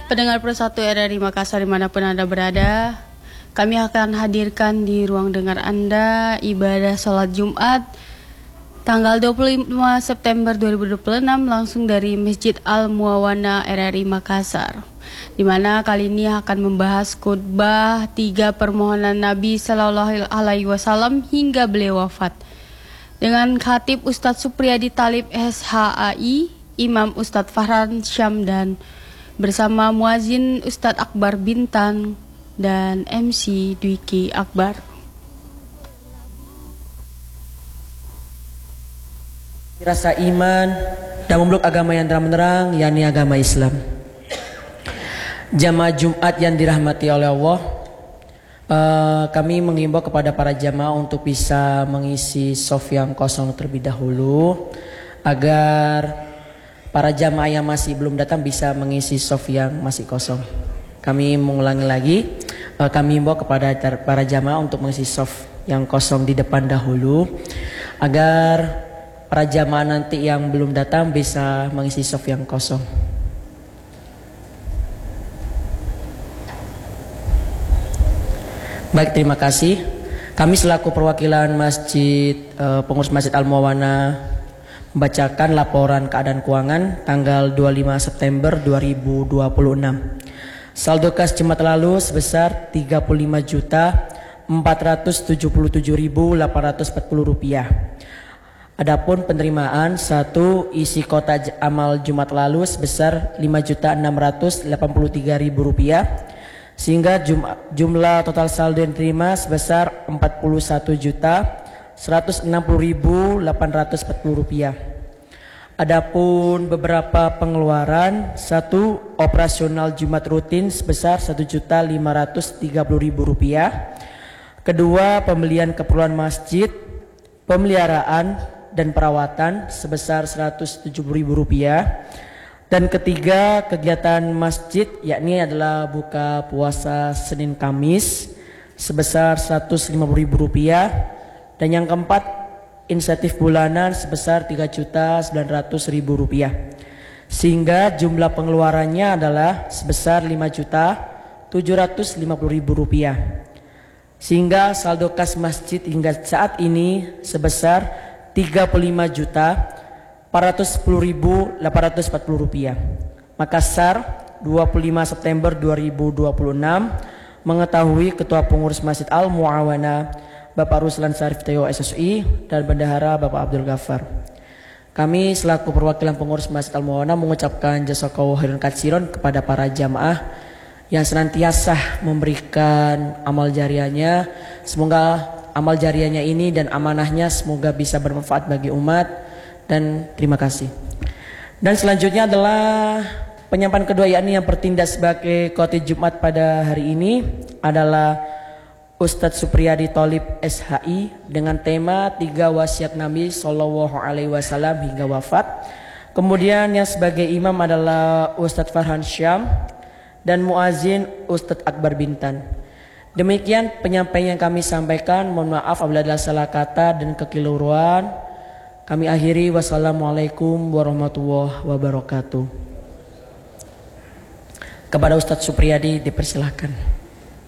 Pendengar Persatu RRI Makassar dimanapun Anda berada, kami akan hadirkan di ruang dengar Anda ibadah sholat Jumat tanggal 25 September 2026 langsung dari Masjid Al-Muawana RRI Makassar, di mana kali ini akan membahas khutbah 3 permohonan Nabi Sallallahu Alaihi Wasallam hingga beliau wafat dengan khatib Ustadz Supriyadi Talib SHAI, Imam Ustadz Farhan Syam, dan bersama muazin Ustadz Akbar Bintan dan MC Dwiki Akbar. Rasa iman dan memeluk agama yang terang-menerang, yakni agama Islam. Jamaah Jumat yang dirahmati oleh Allah, kami menghimbau kepada para jamaah untuk bisa mengisi shaf yang kosong terlebih dahulu, agar para jamaah yang masih belum datang bisa mengisi shaf yang masih kosong. Kami mengulangi lagi, kami himbau kepada para jamaah untuk mengisi shaf yang kosong di depan dahulu, agar para jamaah nanti yang belum datang bisa mengisi shaf yang kosong. Baik, terima kasih. Kami selaku perwakilan pengurus Masjid Al-Muawana membacakan laporan keadaan keuangan tanggal 25 September 2026. Saldo kas Jumat lalu sebesar Rp30.477.840. Adapun penerimaan 1 isi kota amal Jumat lalu sebesar Rp5.683.000, sehingga jumlah total saldo yang diterima sebesar Rp41.160.840. Adapun beberapa pengeluaran: 1. Operasional Jumat rutin sebesar Rp1.530.000. Kedua, pembelian keperluan masjid, pemeliharaan dan perawatan sebesar Rp170.000. Dan ketiga, kegiatan masjid, yakni adalah buka puasa Senin Kamis sebesar Rp150.000. Dan yang keempat, insentif bulanan sebesar Rp3.900.000, sehingga jumlah pengeluarannya adalah sebesar Rp5.750.000, sehingga saldo kas masjid hingga saat ini sebesar Rp35.410.840. Makassar, 25 September 2026. Mengetahui Ketua Pengurus Masjid Al-Muawana Bapak Ruslan Syarif Teo SSI dan Bendahara Bapak Abdul Ghaffar. Kami selaku perwakilan pengurus Masjid Al-Muawana mengucapkan jazakallahu khairan katsiran kepada para jamaah yang senantiasa memberikan amal jariahnya. Semoga amal jariahnya ini dan amanahnya semoga bisa bermanfaat bagi umat, dan terima kasih. Dan selanjutnya adalah penyampaian kedua, yakni yang bertindak sebagai khotib Jumat pada hari ini adalah Ustadz Supriyadi Talib SHI dengan tema 3 wasiat Nabi Sallallahu Alaihi Wasallam hingga wafat. Kemudian yang sebagai imam adalah Ustadz Farhan Syam dan muazin Ustadz Akbar Bintan. Demikian penyampaian yang kami sampaikan. Mohon maaf apabila ada salah kata dan kekeliruan. Kami akhiri, wassalamualaikum warahmatullahi wabarakatuh. Kepada Ustadz Supriyadi dipersilahkan.